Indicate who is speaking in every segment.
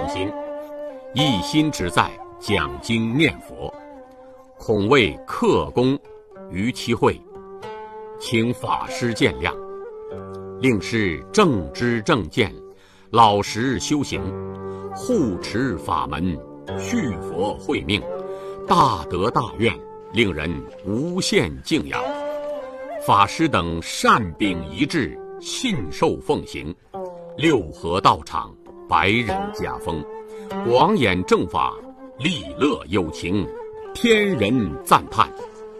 Speaker 1: 心，一心只在讲经念佛，恐为克功于其会，请法师见谅。令师正知正见，老实修行，护持法门，续佛慧命，大德大愿，令人无限敬仰。法师等善秉一致，信受奉行，六合道场，百人家风，广演正法，利乐有情，天人赞叹。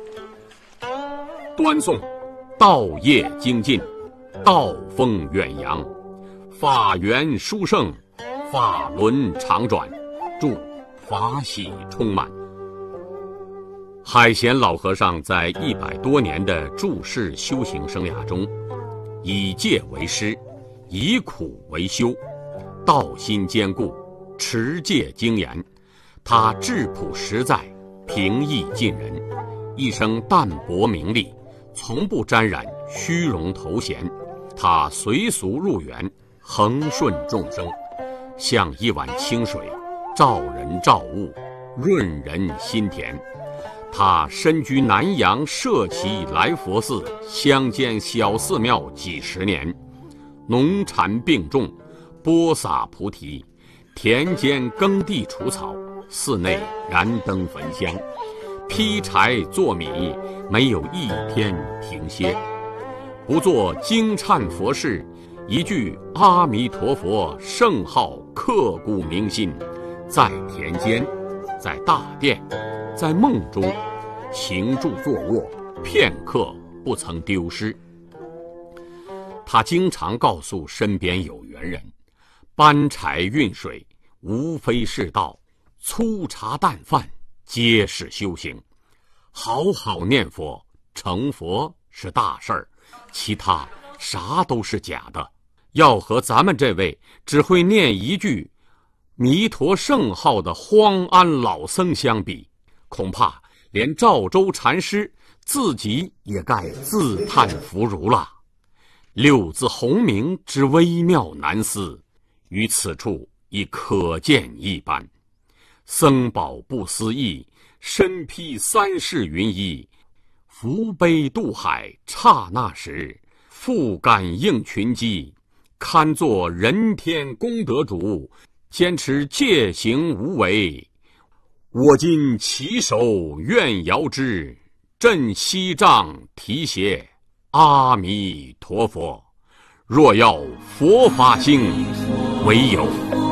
Speaker 1: 端诵道业精进，道风远扬，法源殊胜，法轮常转，祝法喜充满。海贤老和尚在100多年的住世修行生涯中，以戒为师，以苦为修，道心坚固，持戒精严。他质朴实在，平易近人，一生淡泊名利，从不沾染虚荣头衔。他随俗入园，恒顺众生，像一碗清水，照人照物，润人心田。他身居南阳社稷来佛寺乡间小寺庙几十年，农禅并种，播撒菩提，田间耕地除草，寺内燃灯焚香，劈柴做米，没有一天停歇。不做惊忏佛事，一句阿弥陀佛圣号刻骨铭心，在田间，在大殿，在梦中，行住坐卧，片刻不曾丢失。他经常告诉身边有缘人，搬柴运水无非是道，粗茶淡饭皆是修行。好好念佛，成佛是大事儿，其他啥都是假的。要和咱们这位只会念一句弥陀圣号的荒安老僧相比，恐怕连赵州禅师自己也该自叹弗如了。六字洪名之微妙难思，于此处已可见一斑。僧宝不思议，身披三世云衣，扶悲渡海刹那时，复感应群机，堪作人天功德主，坚持戒行无为。我今起手愿遥之，振西杖提携阿弥陀佛。若要佛法兴，唯有